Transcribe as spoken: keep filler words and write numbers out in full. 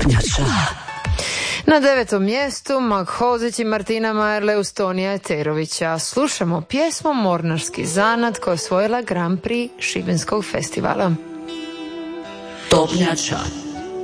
Topnjača. Na devetom mjestu Mak Hozić i Martina Majerle uz Tonija Eterovića. Slušamo pjesmu Mornarski zanat koja je osvojila Grand Prix Šibenskog festivala. Topnjača.